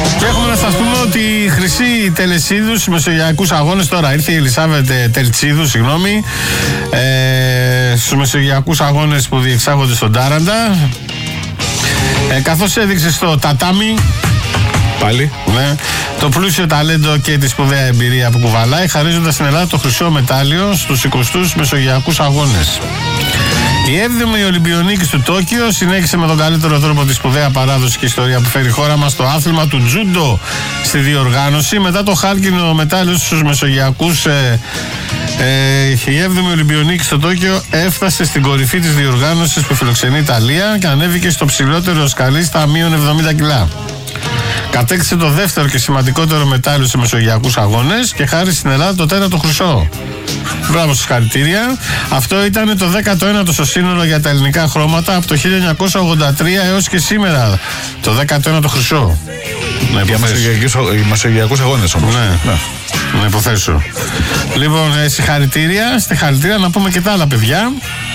Και έχουμε να σας πούμε ότι η Χρυσή Τελεσίδου στους Μεσογειακούς Αγώνες, τώρα ήρθε η Ελισάβετ Τελτσίδου, στους Μεσογειακούς Αγώνες που διεξάγονται στον Τάραντα, καθώς έδειξε στο τατάμι πάλι το πλούσιο ταλέντο και τη σπουδαία εμπειρία που κουβαλάει, χαρίζοντας στην Ελλάδα το χρυσό μετάλλιο στους 20ους Μεσογειακούς Αγώνες. Η 7η Ολυμπιονίκη του Τόκιο συνέχισε με τον καλύτερο τρόπο τη σπουδαία παράδοση και ιστορία που φέρει η χώρα μας στο άθλημα του τζούντο στη διοργάνωση. Μετά το χάλκινο μετάλλιο στους Μεσογειακούς, η 7η Ολυμπιονίκη στο Τόκιο έφτασε στην κορυφή της διοργάνωσης που φιλοξενεί η Ιταλία και ανέβηκε στο ψηλότερο σκαλί στα μείον 70 κιλά. Κατέκτησε το δεύτερο και σημαντικότερο μετάλλιο σε Μεσογειακούς Αγώνες και χάρισε στην Ελλάδα το τέταρτο χρυσό. Μπράβο, συγχαρητήρια. Αυτό ήταν το 19ο στο σύνολο για τα ελληνικά χρώματα από το 1983 έως και σήμερα. Το 19ο χρυσό. Για Μεσογειακούς Αγώνες όμως. Ναι. Να υποθέσω. Λοιπόν, συγχαρητήρια. Στη χαρητήρια να πούμε και τα άλλα παιδιά.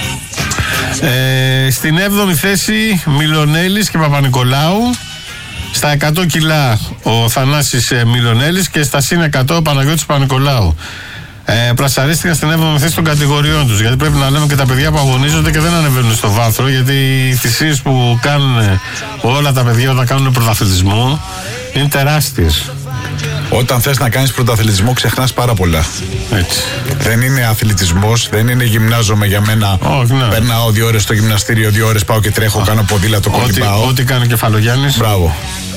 Στην 7η θέση Μιλονέλης και Παπα-Νικολάου. Στα 100 κιλά ο Θανάσης Μιλονέλης και στα συν 100 ο Παναγιώτης Παπα-Νικολάου. Πρασαρίστηκαν στην 7η θέση των κατηγοριών τους. Γιατί πρέπει να λέμε και τα παιδιά που αγωνίζονται και δεν ανεβαίνουν στο βάθρο. Γιατί οι θυσίες που κάνουν όλα τα παιδιά όταν κάνουν πρωταθλητισμό είναι τεράστιες. Όταν θες να κάνεις πρωταθλητισμό ξεχνάς πάρα πολλά. Έτσι. Δεν είναι αθλητισμός, δεν είναι γυμνάζομαι για μένα. Περνάω 2 ώρες στο γυμναστήριο, 2 ώρες πάω και τρέχω, κάνω ποδήλατο, κολυμπάω. Ό,τι κάνει ο Κεφαλογιάννης. Μπράβο.